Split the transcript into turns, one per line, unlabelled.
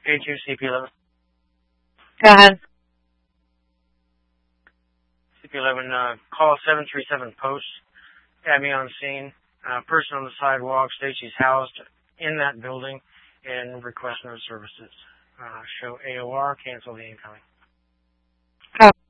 A2 CP11.
Go ahead.
CP11, call 737 post. Had me on scene. Person on the sidewalk states she's housed in that building and request no services. Show AOR, cancel the incoming.
Go.